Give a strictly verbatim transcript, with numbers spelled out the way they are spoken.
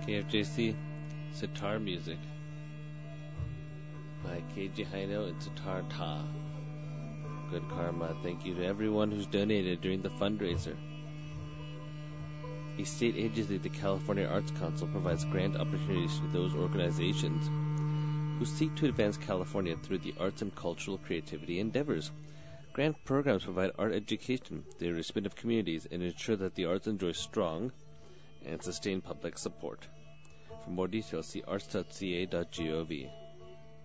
K F J C, Sitar Music by K J Hino and Sitar Ta. Good karma. Thank you to everyone who's donated during the fundraiser. A state agency, the California Arts Council, provides grant opportunities to those organizations who seek to advance California through the arts and cultural creativity endeavors. Grant programs provide art education, the enrichment of communities, and ensure that the arts enjoy strong and sustained public support. For more details, see arts dot c a dot gov.